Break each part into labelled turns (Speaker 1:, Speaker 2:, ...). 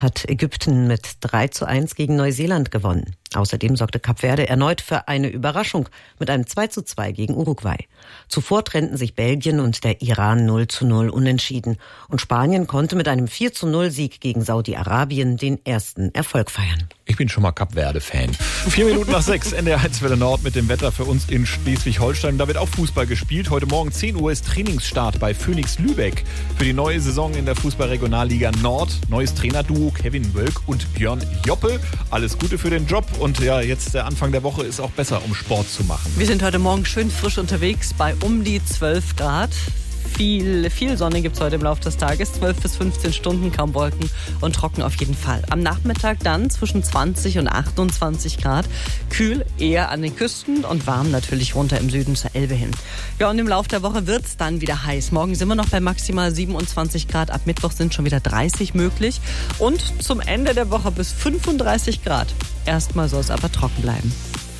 Speaker 1: hat Ägypten mit 3:1 gegen Neuseeland gewonnen. Außerdem sorgte Kap Verde erneut für eine Überraschung mit einem 2:2 gegen Uruguay. Zuvor trennten sich Belgien und der Iran 0:0 unentschieden. Und Spanien konnte mit einem 4:0-Sieg gegen Saudi-Arabien den ersten Erfolg feiern.
Speaker 2: Ich bin schon mal Kap Verde-Fan. 4:04, NDR1 Welle Nord mit dem Wetter für uns in Schleswig-Holstein. Da wird auch Fußball gespielt. Heute Morgen 10 Uhr ist Trainingsstart bei Phoenix Lübeck für die neue Saison in der Fußball-Regionalliga Nord. Neues Trainerduo Kevin Wölk und Björn Joppe. Alles Gute für den Job. Und ja, jetzt der Anfang der Woche ist auch besser, um Sport zu machen.
Speaker 3: Wir sind heute Morgen schön frisch unterwegs bei um die 12 Grad. Viel Sonne gibt es heute im Laufe des Tages. 12 bis 15 Stunden, kaum Wolken und trocken auf jeden Fall. Am Nachmittag dann zwischen 20 und 28 Grad. Kühl eher an den Küsten und warm natürlich runter im Süden zur Elbe hin. Ja, und im Laufe der Woche wird es dann wieder heiß. Morgen sind wir noch bei maximal 27 Grad. Ab Mittwoch sind schon wieder 30 möglich. Und zum Ende der Woche bis 35 Grad. Erstmal soll es aber trocken bleiben.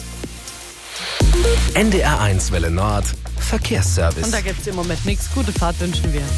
Speaker 4: NDR1 Welle Nord Verkehrsservice.
Speaker 3: Und da gibt es im Moment nichts. Gute Fahrt wünschen wir.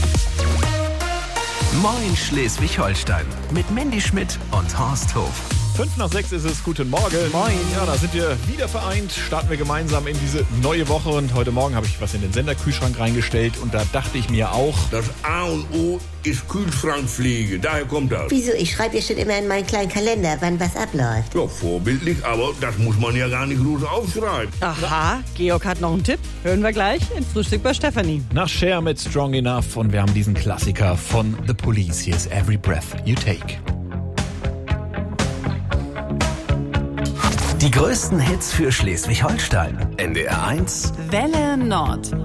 Speaker 4: Moin Schleswig-Holstein mit Mandy Schmidt und Horst Hof.
Speaker 2: 5:05 ist es. Guten Morgen. Moin. Ja, da sind wir wieder vereint. Starten wir gemeinsam in diese neue Woche. Und heute Morgen habe ich was in den Senderkühlschrank reingestellt. Und da dachte ich mir auch...
Speaker 5: Das A und O ist Kühlschrankpflege. Daher kommt das.
Speaker 6: Wieso? Ich schreibe ja schon immer in meinen kleinen Kalender, wann was abläuft.
Speaker 5: Ja, vorbildlich, aber das muss man ja gar nicht groß aufschreiben.
Speaker 3: Aha, Georg hat noch einen Tipp. Hören wir gleich in Frühstück bei Stefanie.
Speaker 2: Nach Cher mit Strong Enough. Und wir haben diesen Klassiker von The Police. Hier ist Every Breath You Take.
Speaker 4: Die größten Hits für Schleswig-Holstein. NDR1
Speaker 3: Welle Nord.